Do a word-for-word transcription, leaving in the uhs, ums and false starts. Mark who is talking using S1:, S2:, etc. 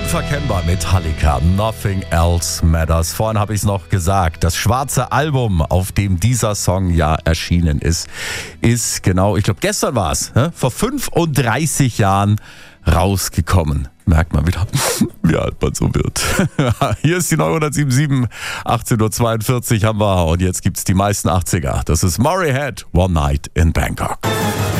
S1: Unverkennbar Metallica, Nothing Else Matters. Vorhin habe ich es noch gesagt, das schwarze Album, auf dem dieser Song ja erschienen ist, ist genau, ich glaube gestern war es, vor fünfunddreißig Jahren rausgekommen. Merkt man wieder, wie alt man so wird. Hier ist die neunhundertsiebenundsiebzig, achtzehn Uhr zweiundvierzig haben wir und jetzt gibt es die meisten achtziger. Das ist Moray Head, One Night in Bangkok.